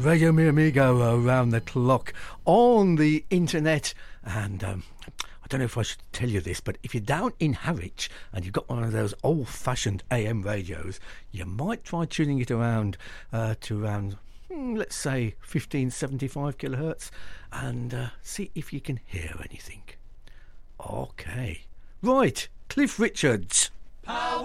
Radio Mi Amigo around the clock on the internet. And I don't know if I should tell you this, but if you're down in Harwich and you've got one of those old-fashioned AM radios, you might try tuning it around to around, let's say, 1575 kilohertz and see if you can hear anything. Okay. Right, Cliff Richards. Power!